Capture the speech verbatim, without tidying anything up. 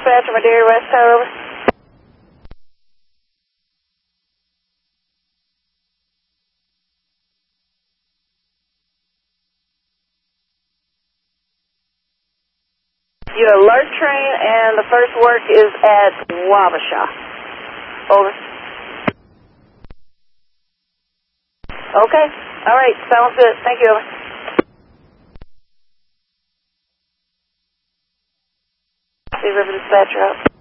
Dispatcher, Madeira West Tower, over. Your alert train and the first work is at Wabasha. Over. Okay. All right. Sounds good. Thank you. Over. See River Dispatcher out.